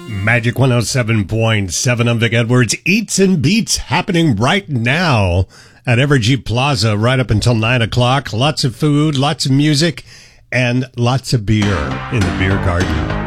Magic 107.7. I'm Vic Edwards. Eats and Beats happening right now at Evergy Plaza right up until 9 o'clock. Lots of food, lots of music, and lots of beer in the beer garden.